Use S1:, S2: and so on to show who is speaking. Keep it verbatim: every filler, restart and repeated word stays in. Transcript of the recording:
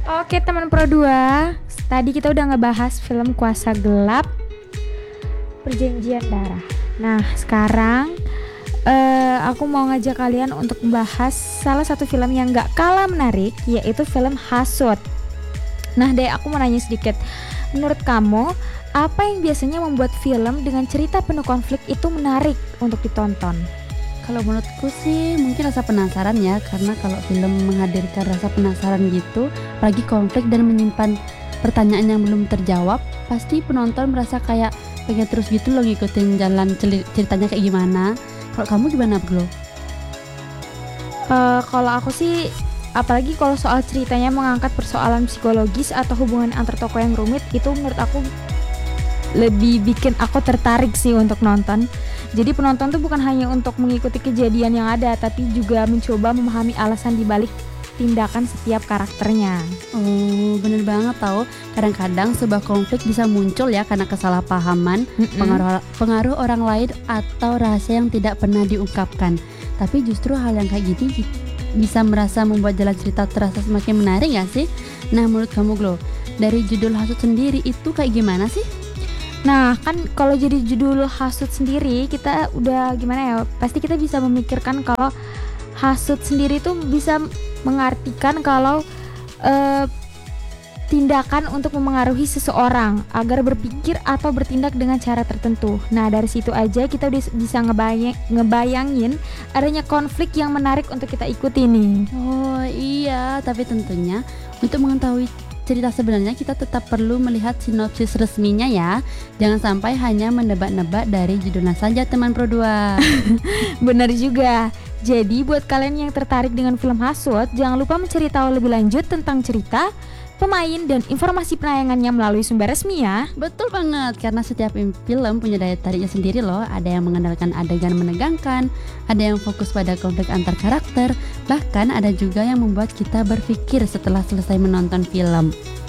S1: Oke teman Pro dua, tadi kita udah ngebahas film Kuasa Gelap, Perjanjian Darah. Nah sekarang uh, aku mau ngajak kalian untuk membahas salah satu film yang gak kalah menarik, yaitu film Hasud. Nah deh, aku mau nanya sedikit, menurut kamu apa yang biasanya membuat film dengan cerita penuh konflik itu menarik untuk ditonton?
S2: Kalau menurutku sih mungkin rasa penasaran ya, karena kalau film menghadirkan rasa penasaran gitu, apalagi konflik dan menyimpan pertanyaan yang belum terjawab, pasti penonton merasa kayak pengen terus gitu loh ngikutin jalan ceritanya kayak gimana. Kalau kamu gimana, Bro?
S1: Uh, kalau aku sih, apalagi kalau soal ceritanya mengangkat persoalan psikologis atau hubungan antar tokoh yang rumit, itu menurut aku lebih bikin aku tertarik sih untuk nonton. Jadi penonton tuh bukan hanya untuk mengikuti kejadian yang ada, tapi juga mencoba memahami alasan dibalik tindakan setiap karakternya.
S2: Oh, bener banget tau. Kadang-kadang sebuah konflik bisa muncul ya karena kesalahpahaman, pengaruh, pengaruh orang lain atau rahasia yang tidak pernah diungkapkan. Tapi justru hal yang kayak gini bisa merasa membuat jalan cerita terasa semakin menarik gak sih? Nah menurut kamu Glo, dari judul Hasud sendiri itu kayak gimana sih?
S1: Nah kan kalau jadi judul Hasud sendiri, kita udah gimana ya, pasti kita bisa memikirkan kalau hasud sendiri tuh bisa mengartikan kalau uh, tindakan untuk memengaruhi seseorang agar berpikir atau bertindak dengan cara tertentu. Nah dari situ aja kita udah bisa ngebayang, ngebayangin adanya konflik yang menarik untuk kita ikuti nih.
S2: Oh iya, tapi tentunya untuk mengetahui cerita sebenarnya kita tetap perlu melihat sinopsis resminya ya. Jangan sampai hanya menebak-nebak dari judulnya saja teman Pro dua.
S1: Benar juga. Jadi buat kalian yang tertarik dengan film Hasud, jangan lupa mencari tahu lebih lanjut tentang cerita, pemain, dan informasi penayangannya melalui sumber resmi ya.
S2: Betul banget, karena setiap film punya daya tariknya sendiri loh. Ada yang mengandalkan adegan menegangkan, ada yang fokus pada konflik antar karakter, bahkan ada juga yang membuat kita berpikir setelah selesai menonton film.